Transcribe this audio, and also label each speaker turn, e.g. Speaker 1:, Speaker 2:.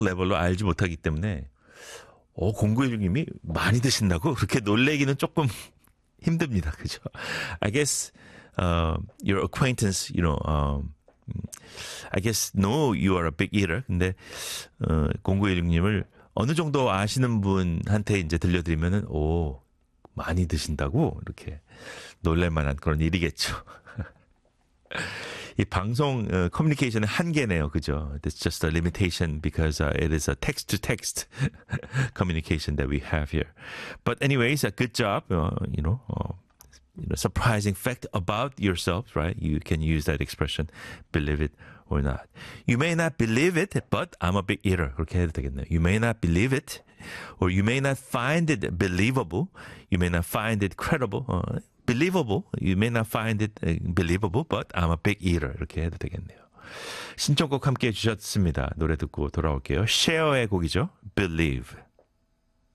Speaker 1: 레벨로 알지 못하기 때문에 0916님이 많이 드신다고 그렇게 놀래기는 조금 힘듭니다. 그죠? I guess your acquaintance, I guess know you are a big eater. 근데 0916님을 어느 정도 아시는 분한테 이제 들려드리면은 많이 드신다고 이렇게 놀랄만한 그런 일이겠죠. 이 방송 커뮤니케이션의 한계네요, 그죠? It's just a limitation because it is a text-to-text communication that we have here. But anyways, a good job. Surprising fact about yourself, right? You can use that expression, believe it or not. You may not believe it, but I'm a big eater. 그렇게 해도 되겠네요. You may not believe it, or you may not find it believable. You may not find it credible. Believable. You may not find it believable, but I'm a big eater. 이렇게 해도 되겠네요. 신청곡 함께 해주셨습니다. 노래 듣고 돌아올게요. 셰어의 곡이죠. Believe.